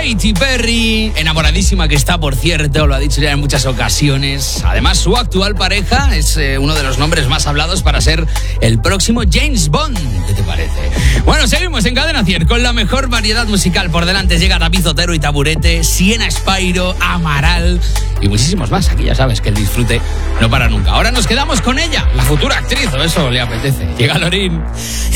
Katy Perry, enamoradísima que está, por cierto, lo ha dicho ya en muchas ocasiones. Además, su actual pareja es uno de los nombres más hablados para ser el próximo James Bond. ¿Qué te parece? Bueno, seguimos en Cadena 100 con la mejor variedad musical por delante. Llega David Otero y Taburete, Siena Spyro, Amaral y muchísimos más. Aquí ya sabes que el disfrute no para nunca. Ahora nos quedamos con ella, la futura actriz, o eso le apetece. Llega Lorín.